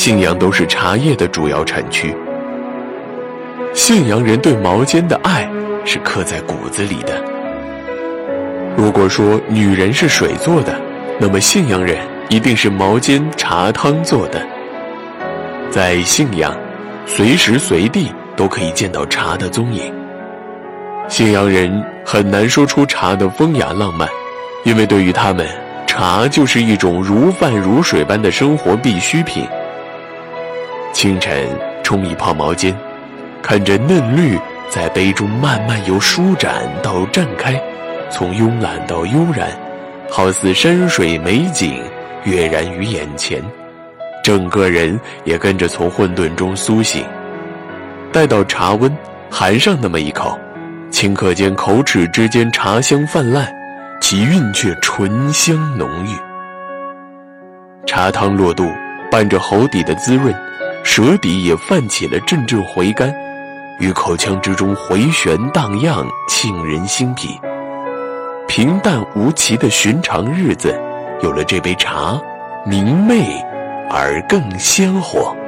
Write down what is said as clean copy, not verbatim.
信阳都是茶叶的主要产区。信阳人对毛尖的爱是刻在骨子里的。如果说女人是水做的，那么信阳人一定是毛尖茶汤做的。在信阳，随时随地都可以见到茶的踪影。信阳人很难说出茶的风雅浪漫，因为对于他们，茶就是一种如饭如水般的生活必需品。清晨冲一泡毛尖，看着嫩绿在杯中慢慢由舒展到绽开，从慵懒到悠然，好似山水美景跃然于眼前，整个人也跟着从混沌中苏醒。待到茶温含上那么一口，顷刻间口齿之间茶香泛滥，其韵却醇香浓郁。茶汤落肚，伴着喉底的滋润，舌底也泛起了阵阵回甘，于口腔之中回旋荡漾，沁人心脾。平淡无奇的寻常日子，有了这杯茶，明媚而更鲜活。